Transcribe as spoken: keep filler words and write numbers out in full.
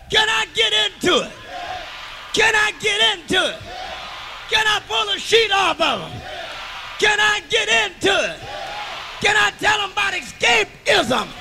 Can I get into it? Can I get into it? Can I pull the sheet off of them? Can I get into it? Can I tell them about escapism?